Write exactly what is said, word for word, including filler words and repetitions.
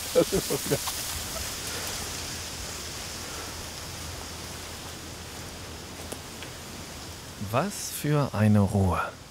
Das ist so geil. Was für eine Ruhe.